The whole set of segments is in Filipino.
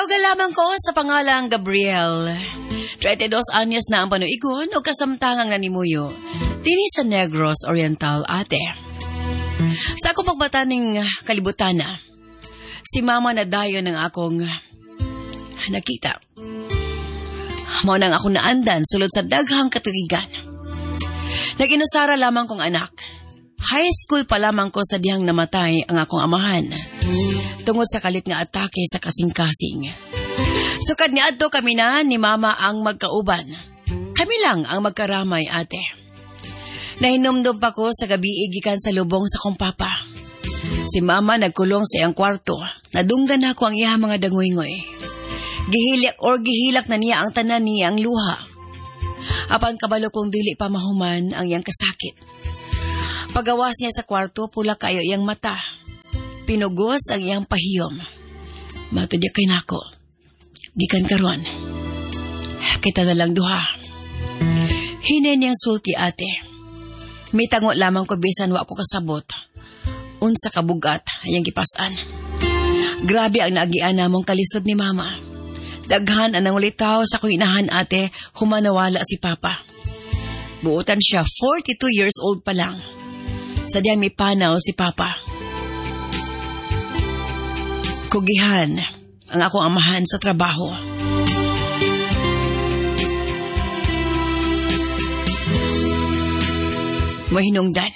Tawag lamang ko sa pangalang Gabriel. 32 anyos na ang panuigon o kasamtangang nanimuyo. Dini sa Negros Oriental, ate. Sa akong pagbataning kalibutana, si mama na dayo ng akong nakita. Mao nang ako naandan sulod sa daghang katuigan. Nag-inusara lamang kong anak. High school pa lamang ko sa dihang namatay ang akong amahan. Tungod sa kalit nga atake sa kasing-kasing. Sukad ni adto kami na ni mama ang magkauban. Kami lang ang magkaramay, ate. Nahinumdum pa ko sa gabi gikan sa lubong sa kong papa. Si mama nagkulong sa iyang kwarto. Nadunggan ako ang iyang mga dangoy-ngoy. Gihilak na niya ang tanan niya ang luha. Apan kabalo kong dili pa mahuman ang iyang kasakit. Pagawas niya sa kwarto, pula kayo iyang mata. Pinugos ang iyang pahiyom. Matudya kay nako. Gikan karon. Kita na lang duha. Hinin niyang sulti, ate. May tango lamang ko bisan wa ko kasabot. Unsa kabugat ayang gipasan. Grabe ang naagian namong kalisod ni mama. Daghan anang ulitaw sa kuinahan, ate, humanawala si papa. Buutan siya, 42 years old pa lang. Sa diyan may panaw si papa. Kugihan ang akong amahan sa trabaho. Mahinungdan.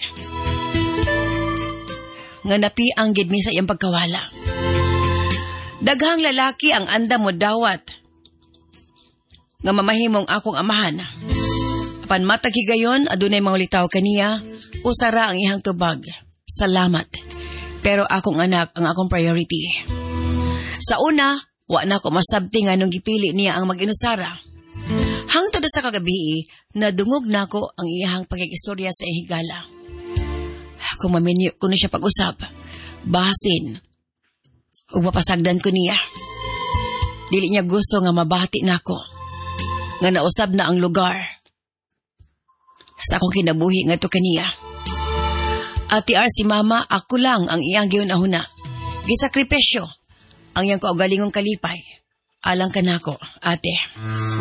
Nga napi ang gidmi sa iyang pagkawala. Daghang lalaki ang anda mo dawat. Nga mamahimong akong amahan. Apan matag higayon, adunay mga ulitaw kaniya, usara ang ihang tubag. Salamat. Pero akong anak ang akong priority. Sa una, wa na ko masabti nga nung gipili niya ang mag-inusara. Hangtod sa kagabi, nadungog na ko ang iyang pagkikistorya sa ihigala. Kung maminyo ko na siya pag-usap, bahasin, ug mapasagdan ko niya. Dili niya gusto nga mabati na ako, nga nausab na ang lugar. Sa akong kinabuhi nga to kaniya. Ati si mama, ako lang ang iyang giunahuna. Gisakripisyo ang iyang kaugalingong kalipay. Alang ka nako, ate.